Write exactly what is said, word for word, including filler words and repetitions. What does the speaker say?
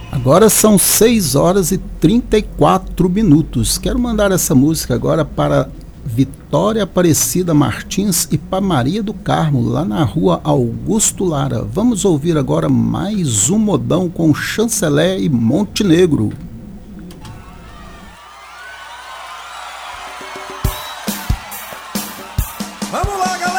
Agora são seis horas e trinta e quatro minutos. Quero mandar essa música agora para Vitória Aparecida Martins e para Maria do Carmo, lá na rua Augusto Lara. Vamos ouvir agora mais um modão com Chancelé e Montenegro. Vamos lá, galera!